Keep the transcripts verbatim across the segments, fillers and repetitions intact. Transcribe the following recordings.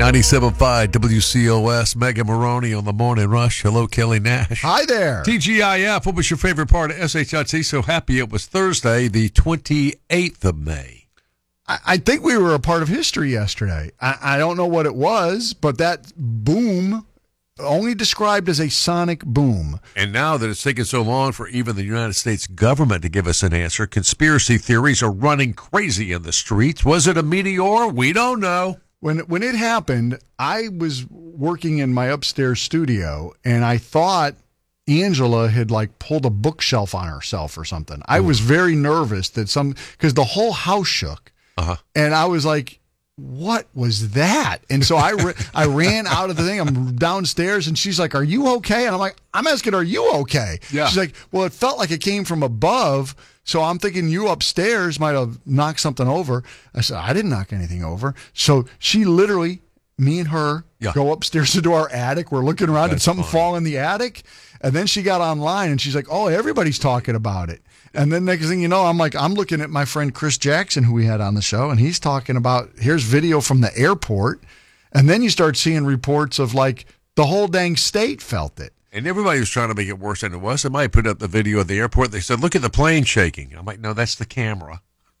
ninety-seven point five W C O S, Megan Maroney on the Morning Rush. Hello, Kelly Nash. Hi there. T G I F, what was your favorite part of S H I T? So happy it was Thursday, the twenty-eighth of May. I, I think we were a part of history yesterday. I, I don't know what it was, but that boom, only described as a sonic boom. And now that it's taken so long for even the United States government to give us an answer, conspiracy theories are running crazy in the streets. Was it a meteor? We don't know. When when it happened, I was working in my upstairs studio, and I thought Angela had like pulled a bookshelf on herself or something. I was very nervous that some because the whole house shook, uh-huh. and I was like, "What was that?" And so I ra- I ran out of the thing. I'm downstairs, and she's like, "Are you okay?" And I'm like, "I'm asking, are you okay?" Yeah. She's like, "Well, it felt like it came from above." So I'm thinking you upstairs might have knocked something over. I said, I didn't knock anything over. So she literally, me and her, yeah. go upstairs into our attic. We're looking around. Did something funny. fall in the attic? And then she got online and she's like, oh, everybody's talking about it. And then next thing you know, I'm like, I'm looking at my friend Chris Jackson, who we had on the show, and he's talking about, here's video from the airport. And then you start seeing reports of like the whole dang state felt it. And everybody was trying to make it worse than it was. Somebody put up the video of the airport. They said, look at the plane shaking. I'm like, no, that's the camera.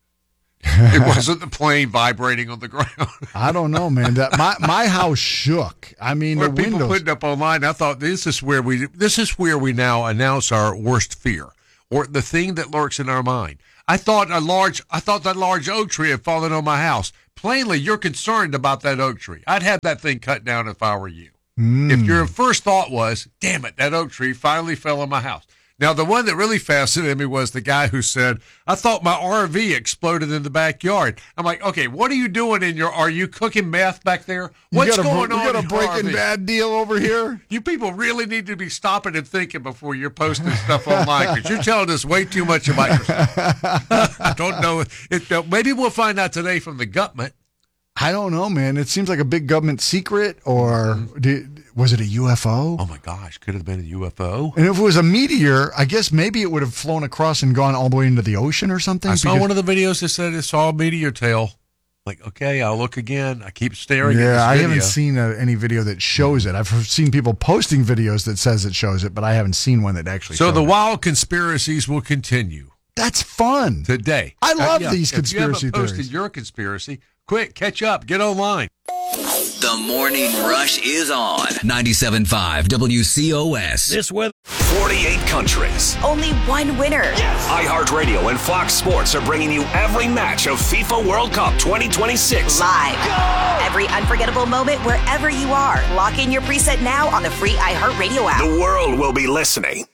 It wasn't the plane vibrating on the ground. I don't know, man. That my, my house shook. I mean, Where the people windows. putting up online, I thought this is where we this is where we now announce our worst fear, or the thing that lurks in our mind. I thought a large I thought that large oak tree had fallen on my house. Plainly, you're concerned about that oak tree. I'd have that thing cut down if I were you. Mm. If your first thought was, damn it, that oak tree finally fell on my house. Now, the one that really fascinated me was the guy who said, I thought my R V exploded in the backyard. I'm like, okay, what are you doing in your, are you cooking meth back there? What's you got a, going you on got in a your Breaking R V? Bad deal over here? You people really need to be stopping and thinking before you're posting stuff online, because you're telling us way too much about yourself. I don't know. If, uh, maybe we'll find out today from the government. I don't know, man. It seems like a big government secret, or did, was it a U F O? Oh, my gosh. Could have been a U F O. And if it was a meteor, I guess maybe it would have flown across and gone all the way into the ocean or something. I saw because, one of the videos that said it saw a meteor tail. Like, okay, I'll look again. I keep staring yeah, at this I video. haven't seen a, any video that shows it. I've seen people posting videos that says it shows it, but I haven't seen one that actually So shows the it. wild conspiracies will continue. That's fun. Today. I love Uh, yeah, these if conspiracy you haven't posted theories. your conspiracy, quick, catch up, get online. The Morning Rush is on ninety-seven point five W C O S. This weather. forty-eight countries. Only one winner. Yes. iHeartRadio and Fox Sports are bringing you every match of FIFA World Cup twenty twenty-six. Live. Go! Every unforgettable moment wherever you are. Lock in your preset now on the free iHeartRadio app. The world will be listening.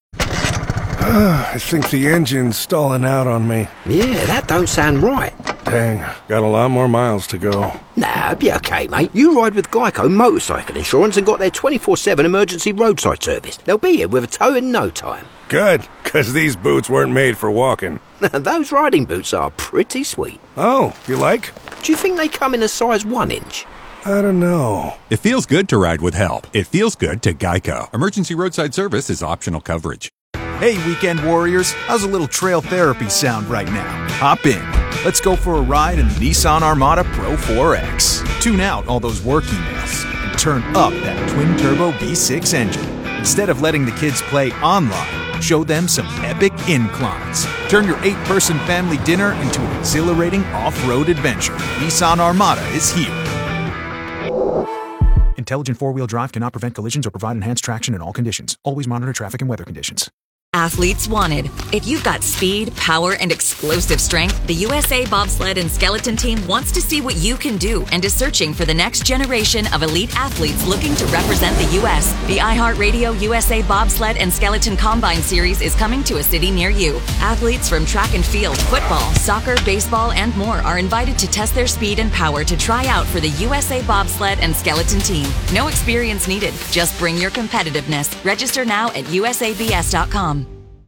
I think the engine's stalling out on me. Yeah, that don't sound right. Dang, got a lot more miles to go. Nah, be okay, mate. You ride with Geico Motorcycle Insurance and got their twenty-four seven emergency roadside service. They'll be here with a tow in no time. Good, because these boots weren't made for walking. Those riding boots are pretty sweet. Oh, you like? Do you think they come in a size one inch? I don't know. It feels good to ride with help. It feels good to Geico. Emergency roadside service is optional coverage. Hey, weekend warriors, how's a little trail therapy sound right now? Hop in. Let's go for a ride in the Nissan Armada Pro four X. Tune out all those work emails and turn up that twin-turbo V six engine. Instead of letting the kids play online, show them some epic inclines. Turn your eight-person family dinner into an exhilarating off-road adventure. Nissan Armada is here. Intelligent four-wheel drive cannot prevent collisions or provide enhanced traction in all conditions. Always monitor traffic and weather conditions. Athletes wanted. If you've got speed, power, and explosive strength, the U S A Bobsled and Skeleton Team wants to see what you can do and is searching for the next generation of elite athletes looking to represent the U S The iHeartRadio U S A Bobsled and Skeleton Combine Series is coming to a city near you. Athletes from track and field, football, soccer, baseball, and more are invited to test their speed and power to try out for the U S A Bobsled and Skeleton Team. No experience needed. Just bring your competitiveness. Register now at U S A B S dot com.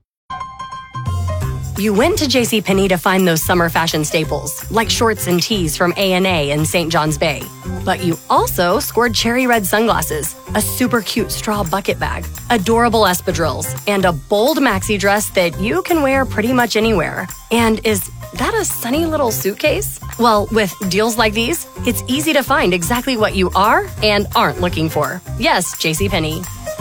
You went to JCPenney to find those summer fashion staples, like shorts and tees from A and A in Saint John's Bay. But you also scored cherry red sunglasses, a super cute straw bucket bag, adorable espadrilles, and a bold maxi dress that you can wear pretty much anywhere and is that a sunny little suitcase? Well, with deals like these, it's easy to find exactly what you are and aren't looking for. Yes, JCPenney.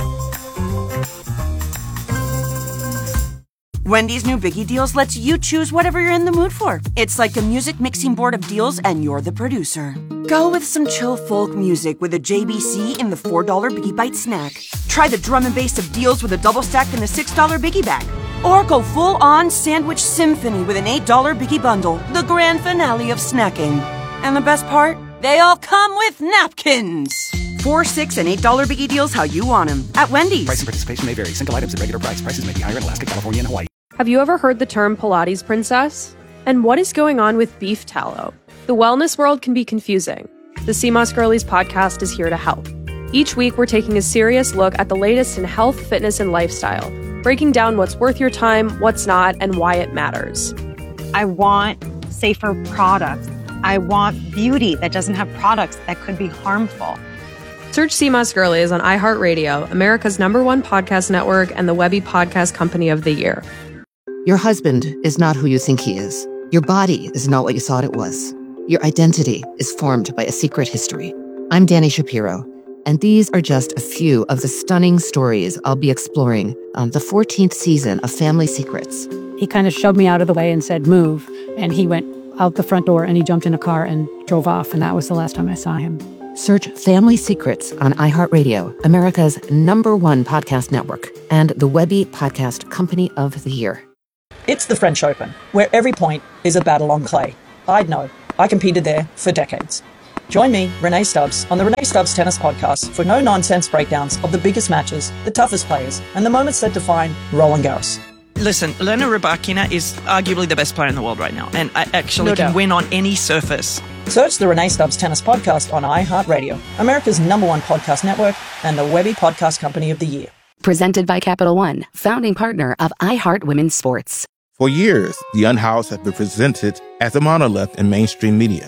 Wendy's new Biggie Deals lets you choose whatever you're in the mood for. It's like a music mixing board of deals, and you're the producer. Go with some chill folk music with a J B C in the four dollar Biggie Bite snack. Try the drum and bass of deals with a double stack in the six dollar Biggie Bag. Or go full-on sandwich symphony with an eight dollar Biggie Bundle, the grand finale of snacking. And the best part? They all come with napkins. Four, six, and eight dollar Biggie Deals how you want them at Wendy's. Price and participation may vary. Single items at regular price. Prices may be higher in Alaska, California, and Hawaii. Have you ever heard the term Pilates princess? And what is going on with beef tallow? The wellness world can be confusing. The C M O S Girlies podcast is here to help. Each week, we're taking a serious look at the latest in health, fitness, and lifestyle, breaking down what's worth your time, what's not, and why it matters. I want safer products. I want beauty that doesn't have products that could be harmful. Search C M O S Girlies on iHeartRadio, America's number one podcast network, and the Webby Podcast Company of the Year. Your husband is not who you think he is. Your body is not what you thought it was. Your identity is formed by a secret history. I'm Danny Shapiro, and these are just a few of the stunning stories I'll be exploring on the fourteenth season of Family Secrets. He kind of shoved me out of the way and said, move. And he went out the front door and he jumped in a car and drove off. And that was the last time I saw him. Search Family Secrets on iHeartRadio, America's number one podcast network, and the Webby Podcast Company of the Year. It's the French Open, where every point is a battle on clay. I'd know. I competed there for decades. Join me, Renee Stubbs, on the Renee Stubbs Tennis Podcast for no-nonsense breakdowns of the biggest matches, the toughest players, and the moments that define Roland Garros. Listen, Elena Rybakina is arguably the best player in the world right now, and I actually No can doubt. win on any surface. Search the Renee Stubbs Tennis Podcast on iHeartRadio, America's number one podcast network, and the Webby Podcast Company of the Year. Presented by Capital One, founding partner of iHeart Women's Sports. For years, The Unhoused has been presented as a monolith in mainstream media.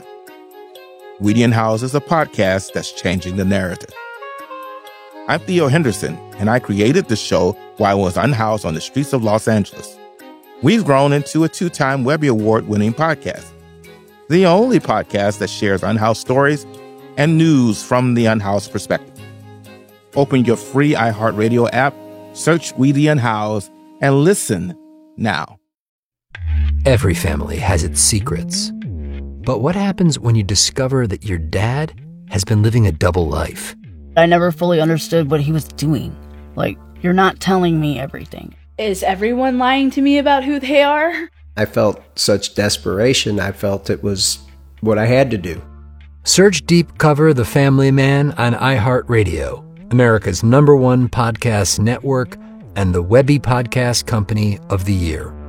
We the Unhoused is a podcast that's changing the narrative. I'm Theo Henderson, and I created the show while I was unhoused on the streets of Los Angeles. We've grown into a two-time Webby Award-winning podcast, the only podcast that shares unhoused stories and news from the unhoused perspective. Open your free iHeartRadio app, search We the Unhoused, and listen now. Every family has its secrets. But what happens when you discover that your dad has been living a double life? I never fully understood what he was doing. Like, you're not telling me everything. Is everyone lying to me about who they are? I felt such desperation. I felt it was what I had to do. Search Deep Cover The Family Man on iHeartRadio, America's number one podcast network, and the Webby Podcast Company of the Year.